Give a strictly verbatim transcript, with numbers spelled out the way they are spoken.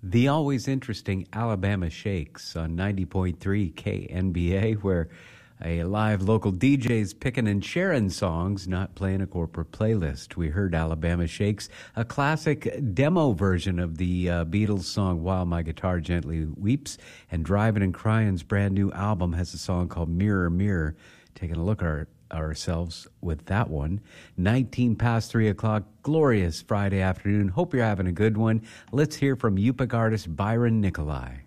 The always interesting Alabama Shakes on ninety point three K N B A, where a live local D J's picking and sharing songs, not playing a corporate playlist. We heard Alabama Shakes, a classic demo version of the uh, Beatles song While My Guitar Gently Weeps, and Driving and Crying's brand new album has a song called Mirror, Mirror. Taking a look at our, ourselves with that one. nineteen past three o'clock, glorious Friday afternoon. Hope you're having a good one. Let's hear from Yupik artist Byron Nikolai.